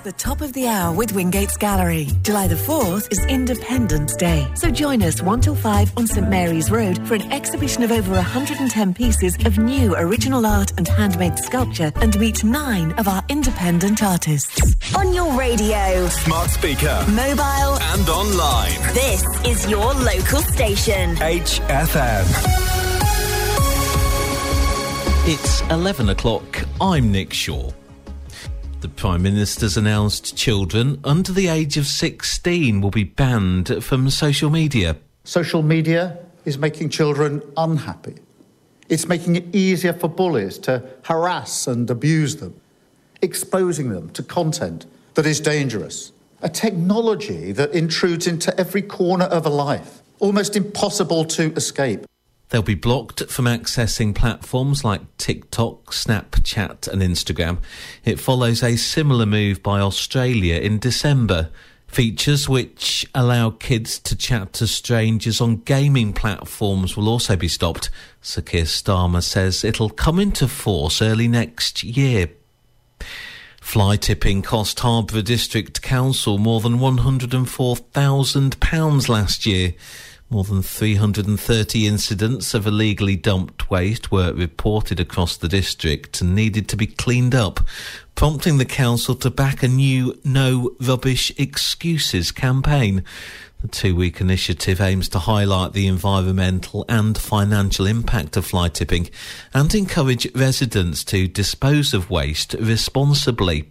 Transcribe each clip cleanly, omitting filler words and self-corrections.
the top of the hour with Wingate's Gallery. July the 4th is Independence Day. So join us 1 till 5 on St Mary's Road for an exhibition of over 110 pieces of new original art and handmade sculpture, and meet 9 of our independent artists. On your radio, smart speaker, mobile and online. This is your local station. HFM. It's 11 o'clock. I'm Nick Shaw. The Prime Minister's announced children under the age of 16 will be banned from social media. Social media is making children unhappy. It's making it easier for bullies to harass and abuse them, exposing them to content that is dangerous. A technology that intrudes into every corner of a life, almost impossible to escape. They'll be blocked from accessing platforms like TikTok, Snapchat and Instagram. It follows a similar move by Australia in December. Features which allow kids to chat to strangers on gaming platforms will also be stopped. Sir Keir Starmer says it'll come into force early next year. Fly tipping cost Harborough District Council more than £104,000 last year. More than 330 incidents of illegally dumped waste were reported across the district and needed to be cleaned up, prompting the council to back a new No Rubbish Excuses campaign. The 2-week initiative aims to highlight the environmental and financial impact of fly tipping and encourage residents to dispose of waste responsibly.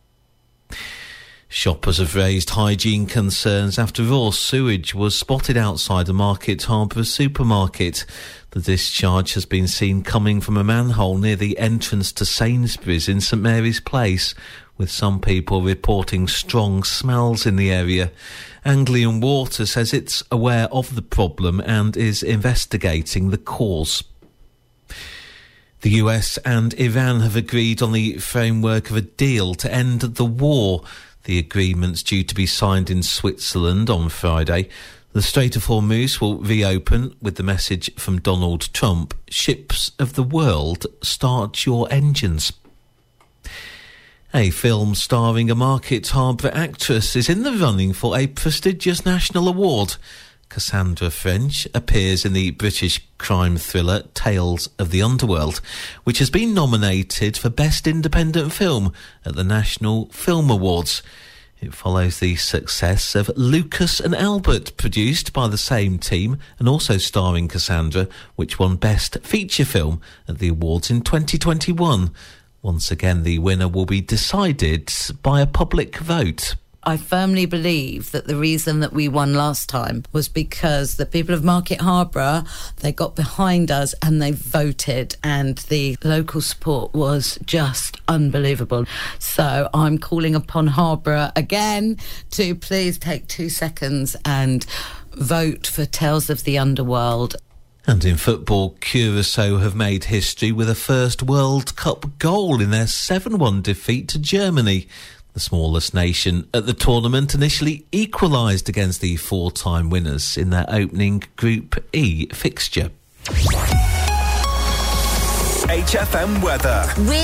Shoppers have raised hygiene concerns after raw sewage was spotted outside a Market Harborough supermarket. The discharge has been seen coming from a manhole near the entrance to Sainsbury's in St Mary's Place, with some people reporting strong smells in the area. Anglian Water says it's aware of the problem and is investigating the cause. The US and Iran have agreed on the framework of a deal to end the war. The agreement's due to be signed in Switzerland on Friday. The Strait of Hormuz will reopen with the message from Donald Trump: ships of the world, start your engines. A film starring a Market Harborough actress is in the running for a prestigious national award. Cassandra French appears in the British crime thriller Tales of the Underworld, which has been nominated for Best Independent Film at the National Film Awards. It follows the success of Lucas and Albert, produced by the same team and also starring Cassandra, which won Best Feature Film at the awards in 2021. Once again, the winner will be decided by a public vote. I firmly believe that the reason that we won last time was because the people of Market Harborough, they got behind us and they voted, and the local support was just unbelievable. So I'm calling upon Harborough again to please take 2 seconds and vote for Tales of the Underworld. And in football, Curaçao have made history with a first World Cup goal in their 7-1 defeat to Germany. The smallest nation at the tournament initially equalised against the 4-time winners in their opening Group E fixture. HFM weather.